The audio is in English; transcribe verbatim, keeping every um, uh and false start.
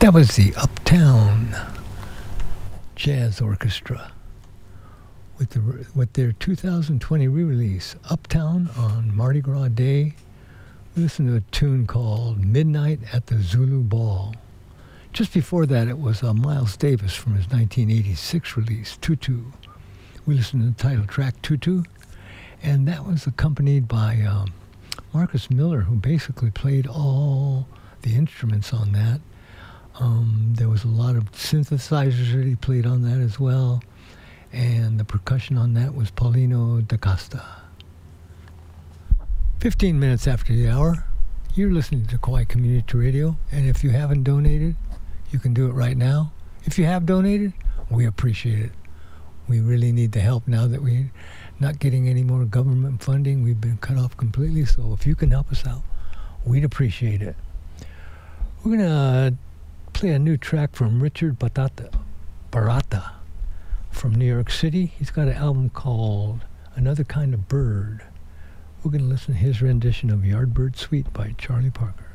That was the Uptown Jazz Orchestra with the with their two thousand twenty re-release, Uptown on Mardi Gras Day. We listened to a tune called Midnight at the Zulu Ball. Just before that, it was uh, Miles Davis from his nineteen eighty-six release, Tutu. We listened to the title track, Tutu, and that was accompanied by um, Marcus Miller, who basically played all the instruments on that. Um, there was a lot of synthesizers that he played on that as well, and the percussion on that was Paulino da Costa. fifteen minutes after the hour, you're listening to Kauai Community Radio, and if you haven't donated, you can do it right now. If you have donated, we appreciate it. We really need the help now that we're not getting any more government funding. We've been cut off completely, so if you can help us out, we'd appreciate it. We're going to play a new track from Richard Batata, Barata from New York City. He's got an album called Another Kind of Bird. We're going to listen to his rendition of Yardbird Suite by Charlie Parker.